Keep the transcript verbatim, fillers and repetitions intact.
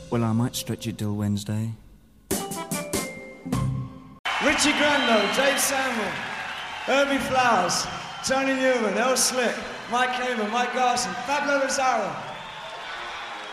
Well, I might stretch it till Wednesday. Richie Grando, Dave Samuel, Herbie Flowers, Tony Newman, El Slick, Mike Kamen, Mike Garson, Pablo Rosario,